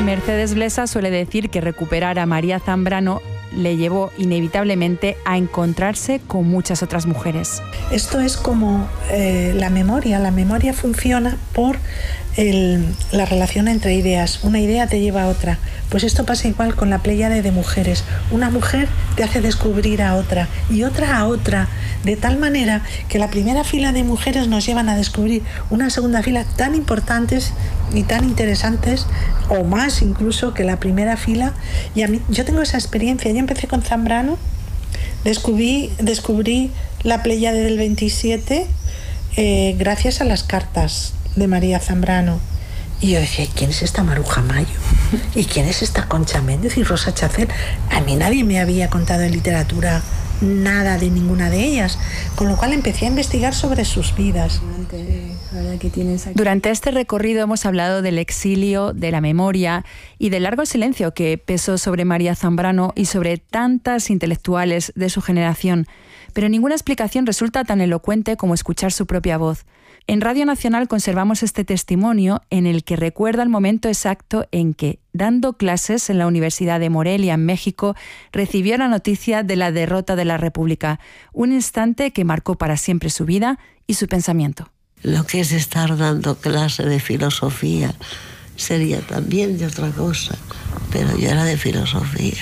Mercedes Blesa suele decir que recuperar a María Zambrano le llevó inevitablemente a encontrarse con muchas otras mujeres. Esto es como la memoria. La memoria funciona por la relación entre ideas. Una idea te lleva a otra. Pues esto pasa igual con la pléyade de mujeres. Una mujer te hace descubrir a otra y otra a otra, de tal manera que la primera fila de mujeres nos llevan a descubrir una segunda fila tan importantes y tan interesantes, o más incluso que la primera fila. Y a mí, yo tengo esa experiencia. Yo empecé con Zambrano, descubrí la pléyade del 27 gracias a las cartas de María Zambrano. Y yo decía, ¿quién es esta Maruja Mayo? ¿Y quién es esta Concha Méndez y Rosa Chacel? A mí nadie me había contado en literatura nada de ninguna de ellas, con lo cual empecé a investigar sobre sus vidas. Durante este recorrido hemos hablado del exilio, de la memoria y del largo silencio que pesó sobre María Zambrano y sobre tantas intelectuales de su generación, pero ninguna explicación resulta tan elocuente como escuchar su propia voz. En Radio Nacional conservamos este testimonio en el que recuerda el momento exacto en que, dando clases en la Universidad de Morelia, en México, recibió la noticia de la derrota de la República, un instante que marcó para siempre su vida y su pensamiento. Lo que es estar dando clase de filosofía sería también de otra cosa, pero yo era de filosofía.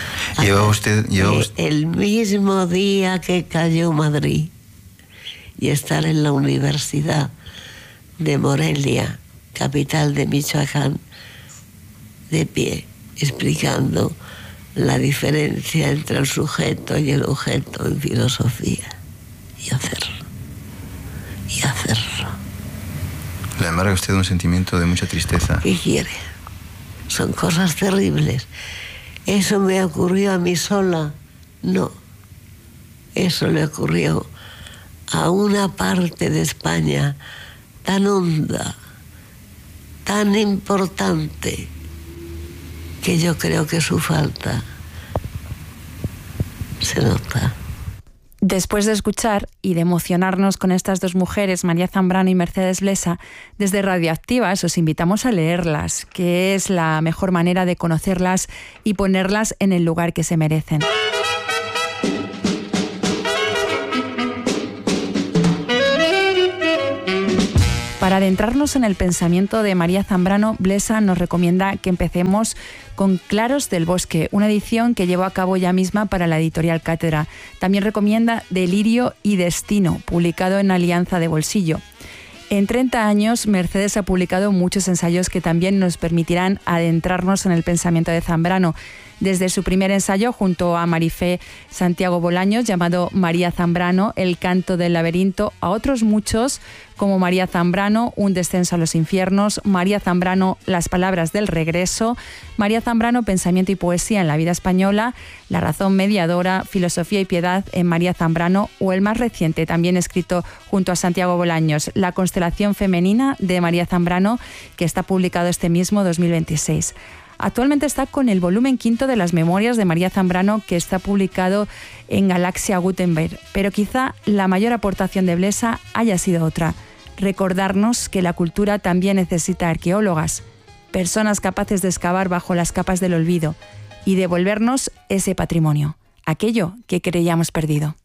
El mismo día que cayó Madrid, y estar en la Universidad de Morelia, capital de Michoacán, de pie, explicando la diferencia entre el sujeto y el objeto en filosofía. Y hacerlo. Le amarga a usted un sentimiento de mucha tristeza. ¿Qué quiere? Son cosas terribles. ¿Eso me ocurrió a mí sola? No. Eso le ocurrió a una parte de España tan honda, tan importante, que yo creo que su falta se nota. Después de escuchar y de emocionarnos con estas dos mujeres, María Zambrano y Mercedes Blesa, desde Radioactivas os invitamos a leerlas, que es la mejor manera de conocerlas y ponerlas en el lugar que se merecen. Para adentrarnos en el pensamiento de María Zambrano, Blesa nos recomienda que empecemos con Claros del Bosque, una edición que llevó a cabo ella misma para la editorial Cátedra. También recomienda Delirio y Destino, publicado en Alianza de Bolsillo. En 30 años, Mercedes ha publicado muchos ensayos que también nos permitirán adentrarnos en el pensamiento de Zambrano. Desde su primer ensayo junto a Marifé Santiago Bolaños, llamado María Zambrano, El canto del laberinto, a otros muchos como María Zambrano, Un descenso a los infiernos, María Zambrano, Las palabras del regreso, María Zambrano, Pensamiento y poesía en la vida española, La razón mediadora, Filosofía y piedad en María Zambrano, o el más reciente, también escrito junto a Santiago Bolaños, La constelación femenina de María Zambrano, que está publicado este mismo 2026. Actualmente está con el volumen 5 de las Memorias de María Zambrano, que está publicado en Galaxia Gutenberg. Pero quizá la mayor aportación de Blesa haya sido otra: recordarnos que la cultura también necesita arqueólogas, personas capaces de excavar bajo las capas del olvido y devolvernos ese patrimonio, aquello que creíamos perdido.